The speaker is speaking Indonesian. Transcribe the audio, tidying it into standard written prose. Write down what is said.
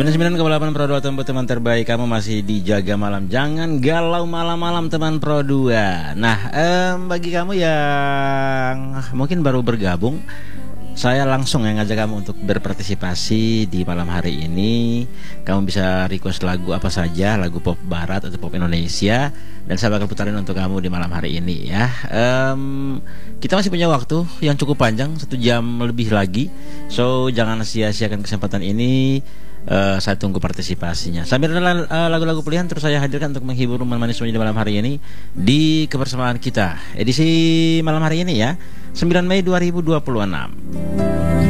99,8 Pro 2 tempat teman terbaik. Kamu masih dijaga malam. Jangan galau malam-malam teman Pro 2. Nah, bagi kamu yang mungkin baru bergabung, saya langsung yang ngajak kamu untuk berpartisipasi di malam hari ini. Kamu bisa request lagu apa saja, lagu pop barat atau pop Indonesia, dan saya bakal putarin untuk kamu di malam hari ini ya. Kita masih punya waktu yang cukup panjang, 1 jam lebih lagi. So jangan sia-siakan kesempatan ini. Saya tunggu partisipasinya. Sambil lagu-lagu pilihan terus saya hadirkan untuk menghibur manis di malam hari ini di kebersamaan kita edisi malam hari ini ya, 9 Mei 2026.